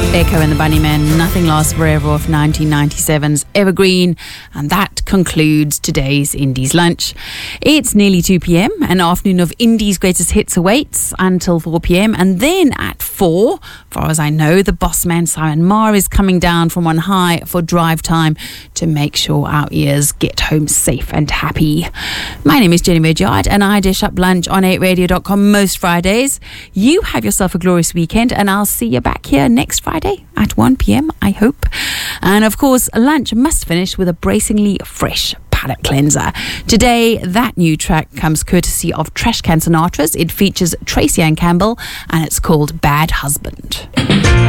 Echo and the Bunnymen, Nothing Lasts Forever off 1997's Evergreen. And that concludes today's Indies Lunch. It's nearly 2 p.m. An afternoon of Indies Greatest Hits awaits until 4 p.m. And then at 4, far as I know, the boss man Simon Marr is coming down from on high for drive time to make sure our ears get home safe and happy. My name is Jenny Rudyard and I dish up lunch on 8radio.com most Fridays. You have yourself a glorious weekend and I'll see you back here next Friday at 1 p.m, I hope. And of course, lunch must finish with a bracingly fresh palate cleanser. Today, that new track comes courtesy of Trash Can Sinatras. It features Tracy Ann Campbell and it's called Bad Husband.